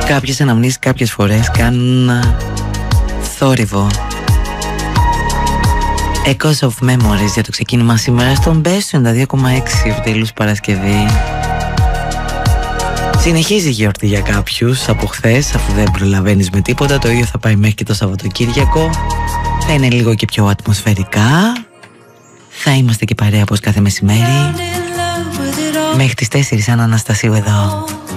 Κάποιες αναμνήσεις κάποιες φορές κάνουν θόρυβο. Echoes of Memories για το ξεκίνημα σήμερα στον Best 92,6 επιτέλους Παρασκευή. Συνεχίζει η γιορτή για κάποιους από χθες, αφού δεν προλαβαίνεις με τίποτα. Το ίδιο θα πάει μέχρι και το Σαββατοκύριακο. Θα είναι λίγο και πιο ατμοσφαιρικά. Θα είμαστε και παρέα όπως κάθε μεσημέρι. Μέχρι τις 4 σαν Αναστασίου εδώ.